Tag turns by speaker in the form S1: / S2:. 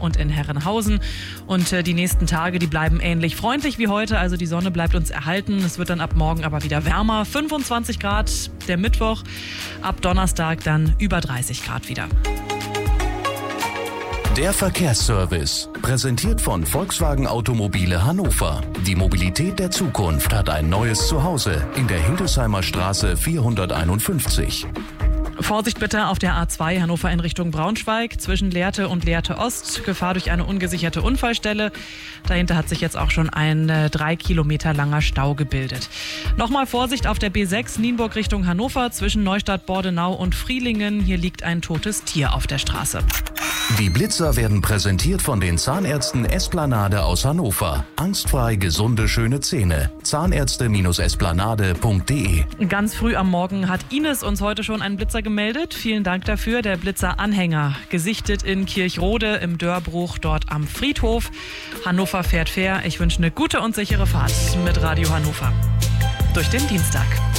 S1: und in Herrenhausen. Und die nächsten Tage, die bleiben ähnlich freundlich wie heute. Also die Sonne bleibt uns erhalten. Es wird dann ab morgen aber wieder wärmer. 25 Grad der Mittwoch, ab Donnerstag dann über 30 Grad wieder.
S2: Der Verkehrsservice, präsentiert von Volkswagen Automobile Hannover. Die Mobilität der Zukunft hat ein neues Zuhause in der Hildesheimer Straße 451.
S1: Vorsicht bitte auf der A2 Hannover in Richtung Braunschweig zwischen Lehrte und Lehrte Ost. Gefahr durch eine ungesicherte Unfallstelle. Dahinter hat sich jetzt auch schon ein 3 Kilometer langer Stau gebildet. Nochmal Vorsicht auf der B6 Nienburg Richtung Hannover zwischen Neustadt, Bordenau und Frielingen. Hier liegt ein totes Tier auf der Straße.
S2: Die Blitzer werden präsentiert von den Zahnärzten Esplanade aus Hannover. Angstfrei gesunde, schöne Zähne. Zahnärzte-esplanade.de.
S1: Ganz früh am Morgen hat Ines uns heute schon einen Blitzer gemeldet. Vielen Dank dafür. Der Blitzer-Anhänger gesichtet in Kirchrode im Dörrbruch, dort am Friedhof. Hannover fährt fair. Ich wünsche eine gute und sichere Fahrt mit Radio Hannover durch den Dienstag.